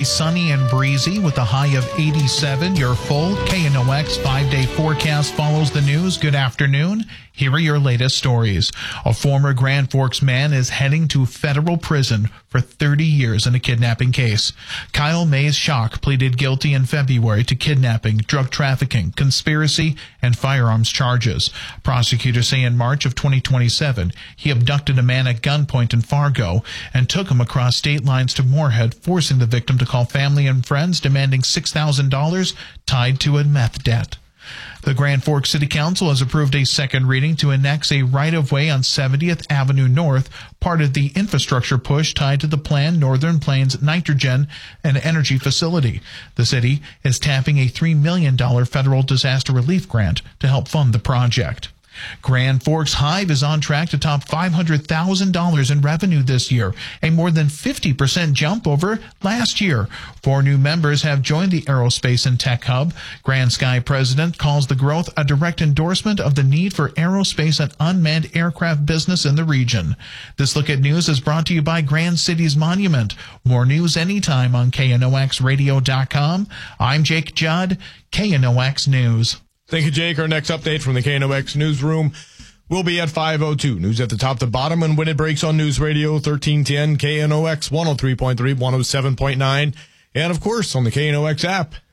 sunny and breezy with a high of 87. Your full KNOX 5-day forecast follows the news. Good afternoon. Here are your latest stories. A former Grand Forks man is heading to federal prison for 30 years in a kidnapping case. Kyle Mays Schock pleaded guilty in February to kidnapping, drug trafficking, conspiracy, and firearms charges. Prosecutors say in March of 2027, he abducted a man at gunpoint in Fargo and took him across state lines to Moorhead, forcing the victim to call family and friends, demanding $6,000 tied to a meth debt. The Grand Forks City Council has approved a second reading to annex a right-of-way on 70th Avenue North, part of the infrastructure push tied to the planned Northern Plains Nitrogen and Energy Facility. The city is tapping a $3 million federal disaster relief grant to help fund the project. Grand Forks Hive is on track to top $500,000 in revenue this year, a more than 50% jump over last year. 4 new members have joined the Aerospace and Tech Hub. Grand Sky president calls the growth a direct endorsement of the need for aerospace and unmanned aircraft business in the region. This Look at News is brought to you by Grand Cities Monument. More news anytime on KNOXradio.com. I'm Jake Judd, KNOX News. Thank you, Jake. Our next update from the KNOX newsroom will be at 5:02. News at the top to bottom, and when it breaks on News Radio 1310, KNOX 103.3, 107.9, and of course on the KNOX app.